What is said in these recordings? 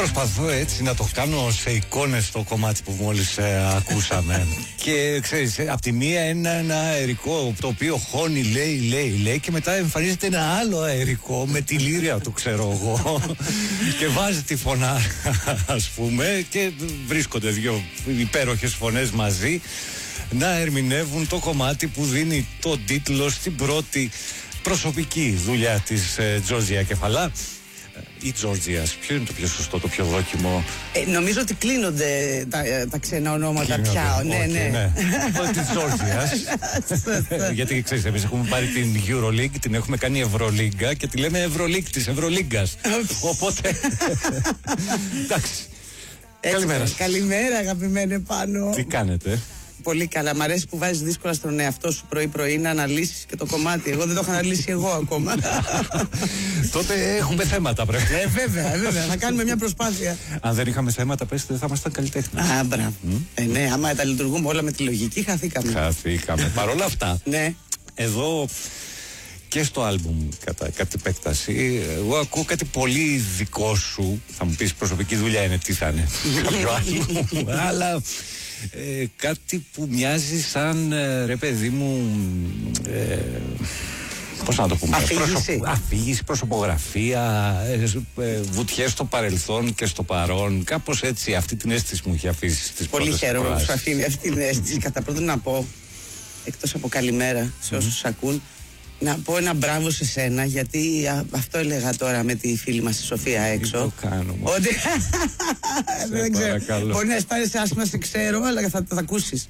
προσπαθώ έτσι να το κάνω σε εικόνες το κομμάτι που μόλις ακούσαμε. Και ξέρεις, απ' τη μία ένα αερικό το οποίο χώνει, λέει και μετά εμφανίζεται ένα άλλο αερικό με τη λύρια του, ξέρω εγώ, και βάζει τη φωνά, ας πούμε, και βρίσκονται δύο υπέροχες φωνές μαζί να ερμηνεύουν το κομμάτι που δίνει τον τίτλο στην πρώτη προσωπική δουλειά της Τζόρτζια Κεφαλά ή Τζόρτζιας. Ποιο είναι το πιο σωστό, το πιο δόκιμο? Νομίζω ότι κλείνονται τα ξένα ονόματα πια. Ναι. Της Τζόρτζιας. Γιατί ξέρεις, εμείς έχουμε πάρει την EuroLeague, την έχουμε κάνει Ευρωλίγκα και τη λέμε Ευρωλίγκ της Ευρωλίγκας. Οπότε εντάξει. Καλημέρα. Καλημέρα, αγαπημένε Πάνο. Τι κάνετε? Πολύ καλά. Μ' αρέσει που βάζεις δύσκολα στον εαυτό σου πρωί-πρωί να αναλύσεις και το κομμάτι. Εγώ δεν το έχω αναλύσει εγώ ακόμα. Τότε έχουμε θέματα, πρέπει. Βέβαια. Θα κάνουμε μια προσπάθεια. Αν δεν είχαμε θέματα, πες, δεν θα ήμασταν καλλιτέχνες. Α, μπράβο. Ναι, άμα τα λειτουργούμε όλα με τη λογική, χαθήκαμε. Παρ' όλα αυτά, ναι. εδώ και στο άλμπουμ κατά επέκταση, εγώ ακούω κάτι πολύ δικό σου. Θα μου πεις, προσωπική δουλειά είναι, τι θα είναι? Κάποιο άλλο. Αλλά κάτι που μοιάζει σαν, ρε παιδί μου, πώς να το πούμε, αφήγηση, προσωπογραφία, βουτιές στο παρελθόν και στο παρόν. Κάπως έτσι, αυτή την αίσθηση μου έχει αφήσει στις πρώτες. Πολύ χαίρομαι που σου αφήνει αυτή την αίσθηση. Κατά πρώτον να πω, εκτός από καλημέρα σε όσους ακούν, να πω ένα μπράβο σε σένα, γιατί αυτό έλεγα τώρα με τη φίλη μας η Σοφία έξω. Τι το κάνουμε? Ότι δεν ξέρω, μπορεί να αισθάνεσαι άσχημα, σε ξέρω, αλλά θα το ακούσεις.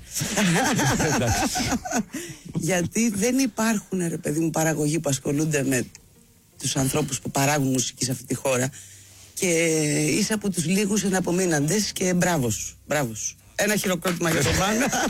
Γιατί δεν υπάρχουν, ρε παιδί μου, παραγωγοί που ασχολούνται με τους ανθρώπους που παράγουν μουσική σε αυτή τη χώρα, και είσαι από τους λίγους εναπομείναντες, και μπράβο σου. Ένα χειροκρότημα για τον Πάνο.